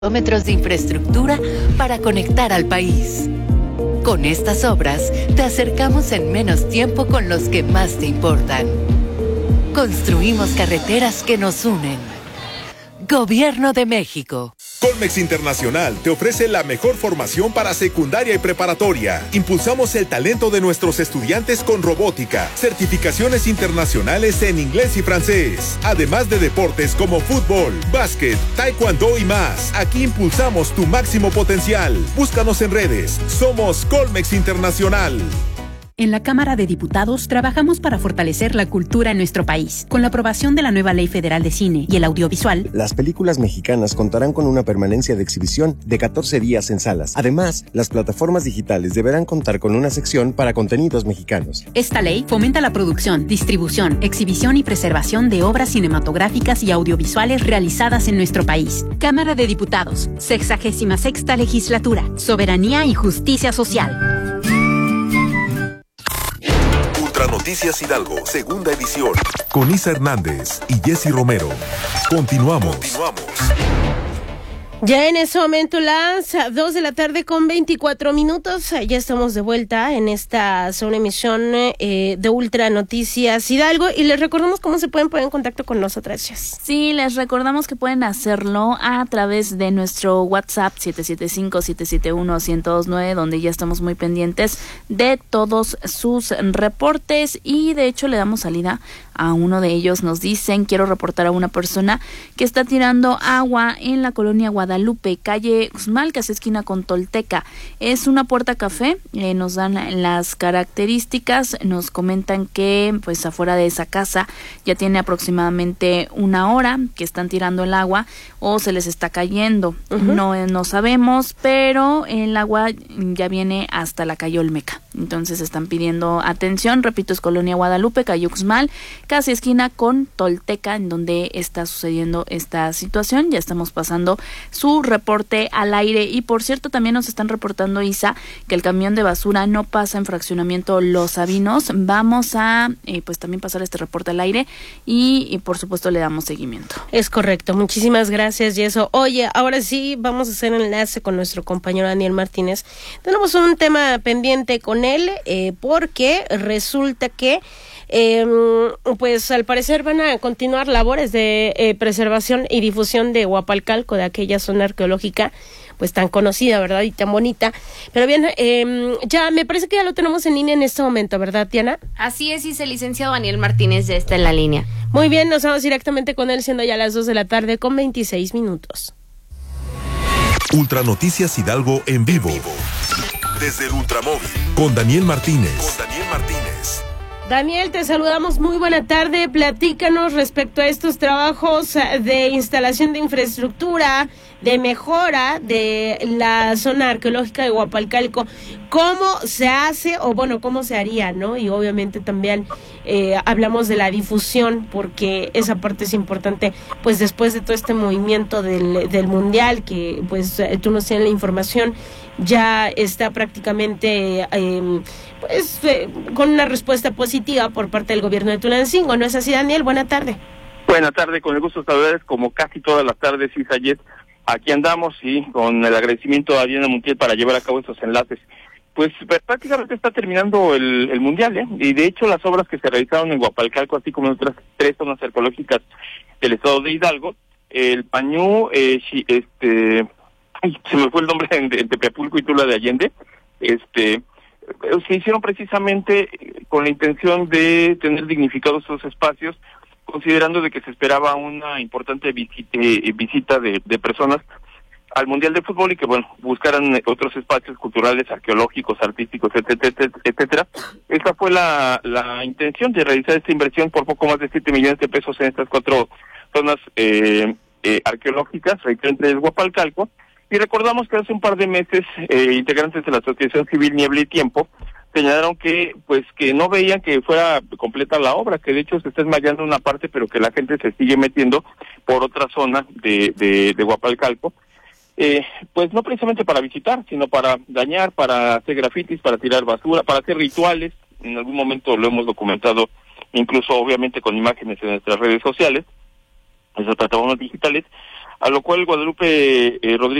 kilómetros de infraestructura para conectar al país. Con estas obras, te acercamos en menos tiempo con los que más te importan. Construimos carreteras que nos unen. Gobierno de México. Colmex Internacional te ofrece la mejor formación para secundaria y preparatoria. Impulsamos el talento de nuestros estudiantes con robótica, certificaciones internacionales en inglés y francés, además de deportes como fútbol, básquet, taekwondo y más. Aquí impulsamos tu máximo potencial. Búscanos en redes. Somos Colmex Internacional. En la Cámara de Diputados trabajamos para fortalecer la cultura en nuestro país. Con la aprobación de la nueva Ley Federal de Cine y el Audiovisual, las películas mexicanas contarán con una permanencia de exhibición de 14 días en salas. Además, las plataformas digitales deberán contar con una sección para contenidos mexicanos. Esta ley fomenta la producción, distribución, exhibición y preservación de obras cinematográficas y audiovisuales realizadas en nuestro país. Cámara de Diputados, 66ª Legislatura, Soberanía y Justicia Social. Noticias Hidalgo, segunda edición, con Isa Hernández y Jessy Romero. Continuamos. Ya en ese momento las 2 de la tarde con 24 minutos, ya estamos de vuelta en esta segunda emisión de Ultra Noticias Hidalgo y les recordamos cómo se pueden poner en contacto con nosotras. Sí, les recordamos que pueden hacerlo a través de nuestro WhatsApp 775-771-1029, donde ya estamos muy pendientes de todos sus reportes y de hecho le damos salida a uno de ellos. Nos dicen, quiero reportar a una persona que está tirando agua en la colonia Guadalupe, calle Uxmal, casi esquina con Tolteca. Es una puerta café, nos dan las características, nos comentan que pues afuera de esa casa ya tiene aproximadamente una hora que están tirando el agua o se les está cayendo. No sabemos, pero el agua ya viene hasta la calle Olmeca. Entonces están pidiendo atención, repito, es colonia Guadalupe, calle Uxmal, casi esquina con Tolteca, en donde está sucediendo esta situación. Ya estamos pasando su reporte al aire y por cierto también nos están reportando, Isa, que el camión de basura no pasa en fraccionamiento Los Sabinos. Vamos a pues también pasar este reporte al aire y por supuesto le damos seguimiento. Es correcto, muchísimas gracias, Yeso. Oye, ahora sí vamos a hacer enlace con nuestro compañero Daniel Martínez. Tenemos un tema pendiente con él porque resulta que pues al parecer van a continuar labores de preservación y difusión de Huapalcalco, de aquella zona arqueológica pues tan conocida, ¿verdad? Y tan bonita. Pero bien, ya me parece que ya lo tenemos en línea en este momento, ¿verdad, Diana? Así es, y el licenciado Daniel Martínez ya está en la línea. Muy bien, nos vamos directamente con él, siendo ya las 2 de la tarde con 26 minutos. Ultra Noticias Hidalgo en vivo. Desde el Ultramóvil, con Daniel Martínez. Daniel, te saludamos, muy buena tarde. Platícanos respecto a estos trabajos de instalación de infraestructura, de mejora de la zona arqueológica de Huapalcalco. ¿Cómo se hace o bueno, cómo se haría, no? Y obviamente también hablamos de la difusión, porque esa parte es importante, pues después de todo este movimiento del Mundial, que pues tú nos tienes la información, ya está prácticamente con una respuesta positiva por parte del gobierno de Tulancingo, ¿no es así, Daniel? Buena tarde. Buena tarde, con el gusto de saludarles como casi todas las tardes, Isayet. Aquí andamos y con el agradecimiento a Diana Montiel para llevar a cabo estos enlaces. Pues prácticamente está terminando el Mundial, y de hecho las obras que se realizaron en Huapalcalco, así como en otras 3 zonas arqueológicas del estado de Hidalgo, el Pañú, se me fue el nombre de Tepeapulco y Tula de Allende, se hicieron precisamente con la intención de tener dignificados esos espacios, considerando de que se esperaba una importante visita de personas al Mundial de Fútbol y que, bueno, buscaran otros espacios culturales, arqueológicos, artísticos, etcétera. Esta fue la intención de realizar esta inversión por poco más de 7 millones de pesos en estas 4 zonas arqueológicas, entre el Huapalcalco. Y recordamos que hace un par de meses, integrantes de la Asociación Civil Niebla y Tiempo señalaron que no veían que fuera completa la obra, que de hecho se está esmayando una parte, pero que la gente se sigue metiendo por otra zona de Huapalcalco. Pues no precisamente para visitar, sino para dañar, para hacer grafitis, para tirar basura, para hacer rituales. En algún momento lo hemos documentado, incluso obviamente con imágenes en nuestras redes sociales, en nuestras plataformas digitales. a lo cual Guadalupe Rodríguez